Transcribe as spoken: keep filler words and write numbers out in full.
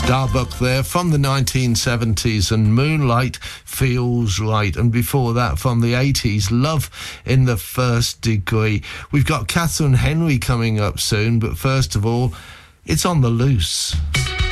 Darbuck there from the nineteen seventies, and Moonlight Feels Right. And before that, from the eighties, Love in the First Degree. We've got Catherine Henry coming up soon, but first of all, it's On the Loose.